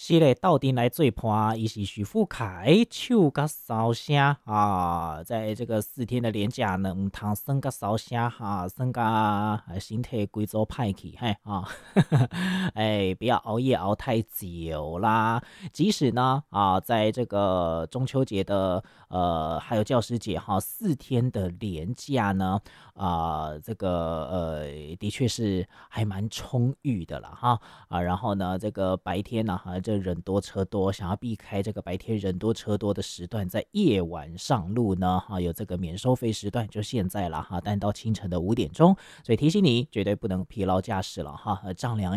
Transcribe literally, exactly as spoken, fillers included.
是嘞，斗阵来做伴，伊是徐富凯，手甲烧声啊，在这个四天的连假呢，毋通耍甲烧声哈，耍甲身体规组歹去嘿啊，哎，不要熬夜熬太久啦。即使呢啊，在这个中秋节的呃，还有教师节哈，四天的连假呢，啊、这个呃，的确是还蛮充裕的了哈。啊，然后呢，这个白天呢，哈，这人多车多，想要避开这个白天人多车多的时段，在夜晚上路呢，哈，有这个免收费时段，就现在了哈，但到清晨的五点钟，所以提醒你，绝对不能疲劳驾驶了哈，呃丈量。